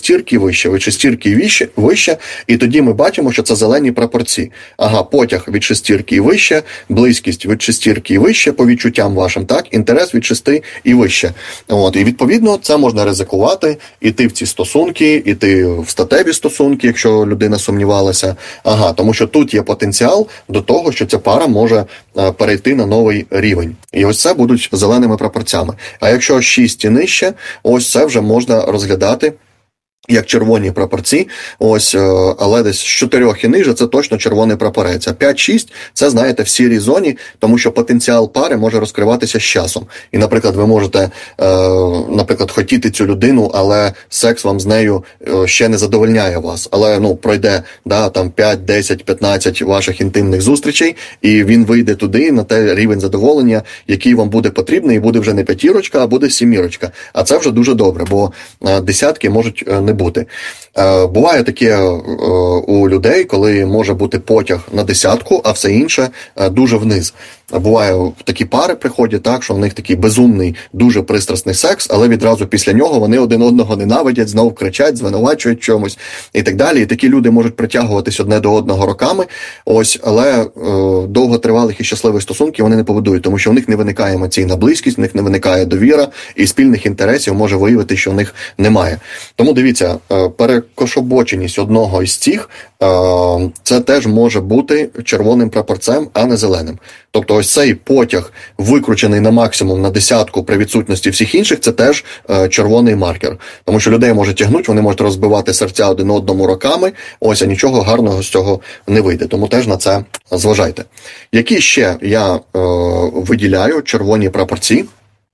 шестірки і вище, і тоді ми бачимо, що це зелені прапорці. Ага, потяг від шестірки і вище, близькість від шестірки і вище, по відчуттям вашим, так, інтерес від 6 і вище. От, і відповідно це можна ризикувати, іти в ці стосунки, іти в статеві стосунки, якщо людина сумнівалася. Ага, тому що тут є потенціал до того, що ця пара може перейти на новий рівень. І ось це будуть зеленими прапорцями. А якщо 6 і нижче, ось це вже можна розглядати як червоні прапорці, ось, але десь з 4 і ниже це точно червоний прапорець. А 5-6 це, знаєте, в сірій зоні, тому що потенціал пари може розкриватися з часом. І, наприклад, ви можете, хотіти цю людину, але секс вам з нею ще не задовольняє вас. Але, пройде, там 5, 10, 15 ваших інтимних зустрічей, і він вийде туди на той рівень задоволення, який вам буде потрібний, і буде вже не 5, а буде 7. А це вже дуже добре, бо десятки можуть не бути. Буває таке у людей, коли може бути потяг на 10, а все інше дуже вниз. Буває, такі пари приходять, так, що в них такий безумний, дуже пристрасний секс, але відразу після нього вони один одного ненавидять, знову кричать, звинувачують чомусь і так далі. І такі люди можуть притягуватись одне до одного роками, ось, але довготривалих і щасливих стосунків вони не побудують, тому що у них не виникає емоційна близькість, у них не виникає довіра, і спільних інтересів може виявити, що у них немає. Тому дивіться, перекошобоченість одного із цих, це теж може бути червоним прапорцем, а не зеленим. Тобто ось цей потяг, викручений на максимум на 10 при відсутності всіх інших, це теж червоний маркер. Тому що людей може тягнути, вони можуть розбивати серця один одному роками, ось, а нічого гарного з цього не вийде. Тому теж на це зважайте. Які ще я виділяю червоні прапорці?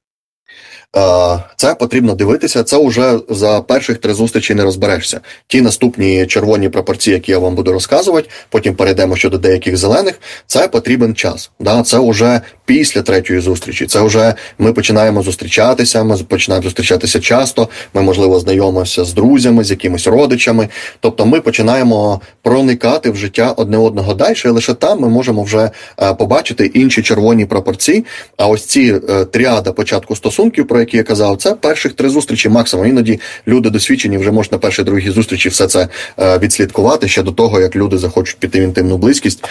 Це потрібно дивитися, це вже за перших 3 зустрічі не розберешся. Ті наступні червоні прапорці, які я вам буду розказувати, потім перейдемо щодо деяких зелених, це потрібен час. Це вже після 3-ї зустрічі, це вже ми починаємо зустрічатися часто, ми, можливо, знайомимося з друзями, з якимись родичами, тобто ми починаємо проникати в життя одне одного далі, і лише там ми можемо вже побачити інші червоні прапорці, а ось ці тріада початку стосунків, про які я казав, це перших 3 зустрічі максимум. Іноді люди досвідчені вже можуть на першій, другій зустрічі все це відслідкувати ще до того, як люди захочуть піти в інтимну близькість.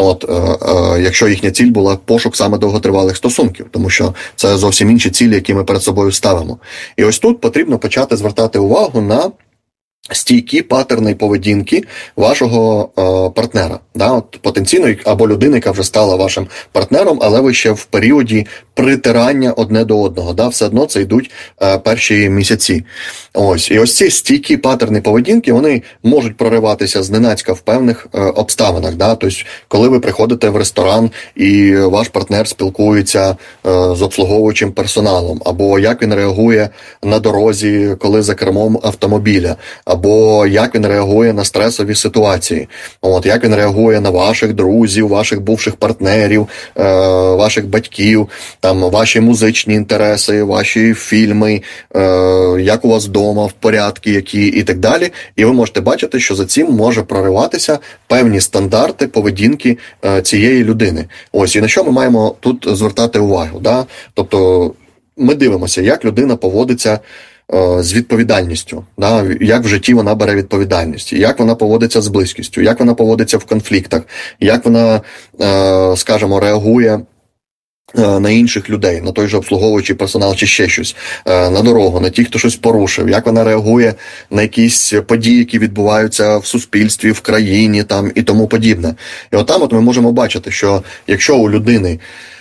Якщо їхня ціль була пошук саме довготривалих стосунків, тому що це зовсім інші цілі, які ми перед собою ставимо. І ось тут потрібно почати звертати увагу на стійкі паттерни поведінки вашого партнера, потенційно, або людини, яка вже стала вашим партнером, але ви ще в періоді притирання одне до одного, все одно це йдуть перші місяці. І ось ці стійкі паттерни поведінки, вони можуть прориватися зненацька в певних обставинах, тобто, коли ви приходите в ресторан і ваш партнер спілкується з обслуговуючим персоналом, або як він реагує на дорозі, коли за кермом автомобіля, або як він реагує на стресові ситуації, як він реагує на ваших друзів, ваших бувших партнерів, ваших батьків, ваші музичні інтереси, ваші фільми, як у вас вдома, в порядки які і так далі. І ви можете бачити, що за цим може прориватися певні стандарти поведінки цієї людини. І на що ми маємо тут звертати увагу? Тобто ми дивимося, як людина поводиться з відповідальністю, як в житті вона бере відповідальність, як вона поводиться з близькістю, як вона поводиться в конфліктах, як вона, скажімо, реагує на інших людей, на той же обслуговуючий персонал чи ще щось, на дорогу, на ті, хто щось порушив, як вона реагує на якісь події, які відбуваються в суспільстві, в країні і тому подібне. І отам ми можемо бачити, що якщо у людини,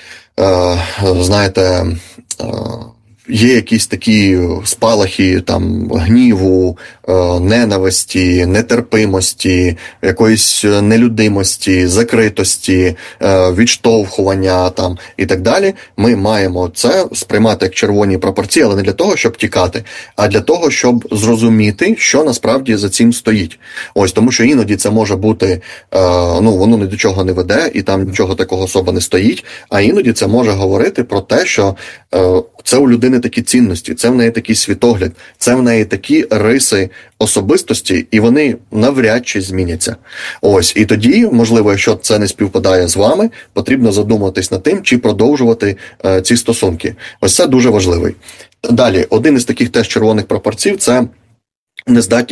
є якісь такі спалахи гніву, ненависті, нетерпимості, якоїсь нелюдимості, закритості, відштовхування і так далі, ми маємо це сприймати як червоні прапорці, але не для того, щоб тікати, а для того, щоб зрозуміти, що насправді за цим стоїть. Тому що іноді це може бути, воно ні до чого не веде, і там нічого такого особа не стоїть, а іноді це може говорити про те, що це у людини такі цінності, це в неї такий світогляд, це в неї такі риси особистості, і вони навряд чи зміняться. І тоді, можливо, якщо це не співпадає з вами, потрібно задуматись над тим, чи продовжувати ці стосунки. Це дуже важливий. Далі, один із таких теж червоних прапорців – це нездатність